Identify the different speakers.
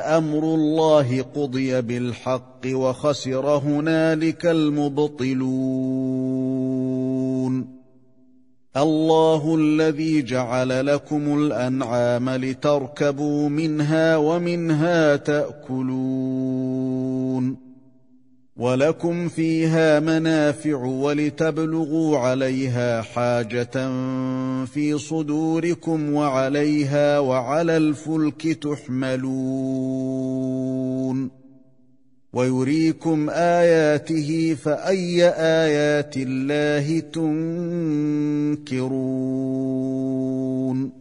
Speaker 1: امر الله قضي بالحق وخسر هنالك المبطلون. الله الذي جعل لكم الانعام لتركبوا منها ومنها تاكلون ولكم فيها منافع ولتبلغوا عليها حاجة في صدوركم وعليها وعلى الفلك تحملون ويريكم آياته فأي آيات الله تنكرون